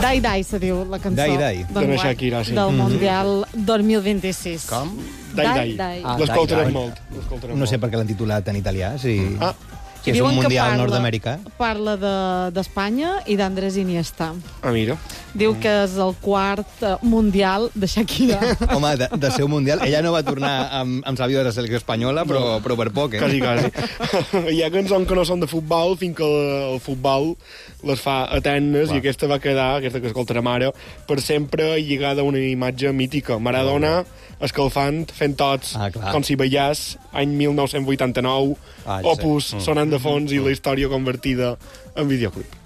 Dai Dai se diu la cançó. Dai Dai. d'enguany, De Shakira, sí. del Mundial 2026. Com? Dai. Ah, L'escoltarem Dai. molt. No sé per què l'han titulat en italià, si és un Diuen que mundial nord-americà. Parla d'Espanya i d'Andrés Iniesta. Mira. Diu que és el quart mundial de Shakira. Home, de ser un mundial, ella no va tornar amb l'avió de la selecció espanyola, però per poc, Quasi. Hi ha cançons que no són de futbol, fins que el futbol les fa eternes, i aquesta va quedar, aquesta que escoltarem ara, per sempre lligada a una imatge mítica. Maradona escalfant, fent tots, com si veiés, any 1989, Opus sonant de fons i la història convertida en videoclip.